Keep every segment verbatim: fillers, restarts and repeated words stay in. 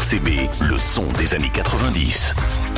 C B, le son des années quatre-vingt-dix.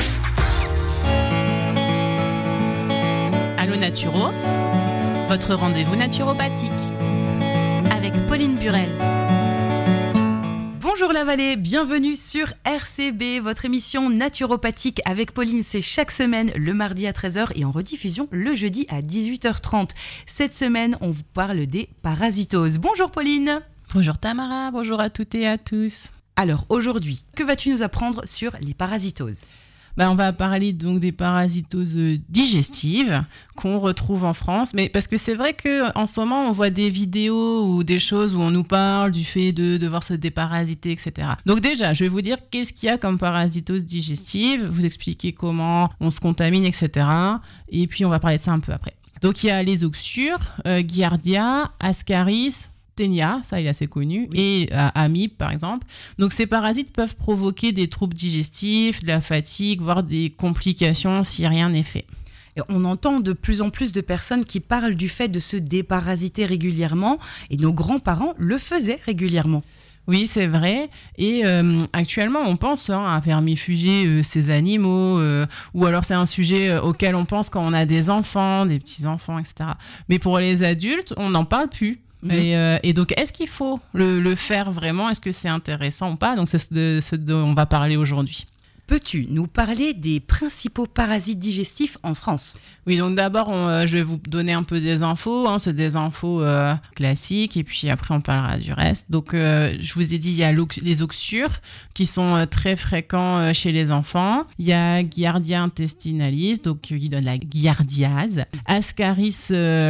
Allô Naturo, votre rendez-vous naturopathique. Avec Pauline Burel. Bonjour la vallée, bienvenue sur R C B, votre émission naturopathique avec Pauline, c'est chaque semaine le mardi à treize heures et en rediffusion le jeudi à dix-huit heures trente. Cette semaine, on vous parle des parasitoses. Bonjour Pauline. Bonjour Tamara, bonjour à toutes et à tous. Alors aujourd'hui, que vas-tu nous apprendre sur les parasitoses ? Ben, on va parler donc des parasitoses digestives qu'on retrouve en France, mais parce que c'est vrai qu'en ce moment on voit des vidéos ou des choses où on nous parle du fait de devoir se déparasiter, et cetera. Donc déjà, je vais vous dire qu'est-ce qu'il y a comme parasitose digestive, vous expliquer comment on se contamine, et cetera. Et puis on va parler de ça un peu après. Donc il y a les oxyures, euh, Giardia, Ascaris, Ténia, ça il est assez connu, oui. Et euh, Amib par exemple. Donc ces parasites peuvent provoquer des troubles digestifs, de la fatigue, voire des complications si rien n'est fait. Et on entend de plus en plus de personnes qui parlent du fait de se déparasiter régulièrement et nos grands-parents le faisaient régulièrement. Oui, c'est vrai. Et euh, actuellement, on pense hein, à vermifuger euh, ces animaux, euh, ou alors c'est un sujet euh, auquel on pense quand on a des enfants, des petits-enfants, et cetera. Mais pour les adultes, on n'en parle plus. Mmh. Et, euh, et donc, est-ce qu'il faut le, le faire vraiment ? Est-ce que c'est intéressant ou pas ? Donc, c'est ce, ce dont on va parler aujourd'hui. Peux-tu nous parler des principaux parasites digestifs en France ? Oui, donc d'abord, on, euh, je vais vous donner un peu des infos. Hein, c'est des infos euh, classiques et puis après, on parlera du reste. Donc, euh, je vous ai dit, il y a les oxyures qui sont euh, très fréquents euh, chez les enfants. Il y a Giardia intestinalis, donc euh, qui donne la giardiase. Ascaris euh,